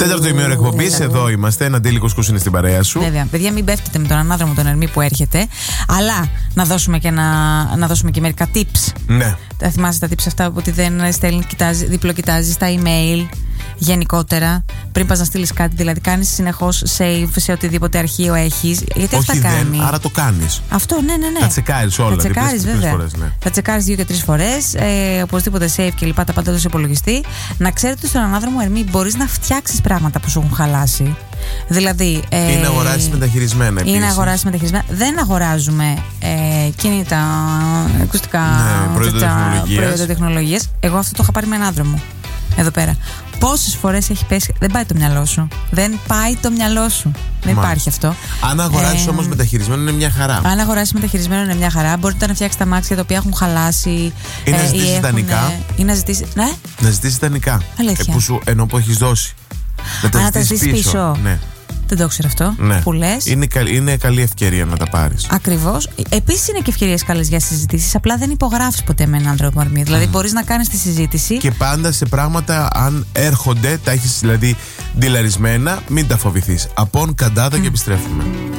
Τέταρτο ημίωρο εκπομπής, εδώ είμαστε. Ένα Ντέλη Κουσκούς είναι στην παρέα σου. Βέβαια, παιδιά, μην πέφτετε με τον ανάδρομο τον Ερμή που έρχεται. Αλλά να δώσουμε και μερικά tips. Ναι. Τα θυμάσαι τα tips αυτά ότι δεν στέλνει, διπλοκοιτάζει τα email γενικότερα. Πριν πας να στείλεις κάτι, δηλαδή κάνεις συνεχώς save σε οτιδήποτε αρχείο έχεις. Γιατί όχι, αυτά κάνει. άρα το κάνεις. Αυτό, ναι. Θα τσεκάρεις όλα. Θα τσεκάρεις, βέβαια. Φορές, ναι. Θα τσεκάρεις 2 και 3 φορές. Οπωσδήποτε save και λοιπά, τα πάντα του υπολογιστή. Να ξέρετε ότι στον ανάδρομο Ερμή μπορείς να φτιάξεις πράγματα που σου έχουν χαλάσει. Δηλαδή. Είναι αγοράσεις μεταχειρισμένα επίσης. Είναι αγοράσεις μεταχειρισμένα. Δεν αγοράζουμε κινητά, ακουστικά, προϊόντα τεχνολογίας. Εγώ αυτό το είχα πάρει με ανάδρομο. Εδώ πέρα. Πόσες φορές έχει πέσει. Δεν πάει το μυαλό σου. Δεν πάει το μυαλό σου. Δεν υπάρχει αυτό. Αν αγοράσεις όμως μεταχειρισμένο είναι μια χαρά. Αν αγοράσεις μεταχειρισμένο είναι μια χαρά. Μπορείτε να φτιάξετε τα αμάξια τα οποία έχουν χαλάσει. Ή να ζητήσεις δανεικά. Ή να ζητήσεις. Ναι. Να ζητήσεις δανεικά. Αλήθεια. Ενώ που έχεις δώσει. Να τα ζητήσεις πίσω. Ναι. Δεν το ξέρω αυτό. Ναι. Που λες. Είναι καλή ευκαιρία να τα πάρεις. Ακριβώς. Επίσης είναι και ευκαιρίες καλές για συζητήσεις. Απλά δεν υπογράφεις ποτέ με έναν άνθρωπο Ερμή. Δηλαδή μπορείς να κάνεις τη συζήτηση. Και πάντα σε πράγματα, αν έρχονται, τα έχεις δηλαδή ντυλαρισμένα, μην τα φοβηθείς. Απόν, καντάδα και επιστρέφουμε.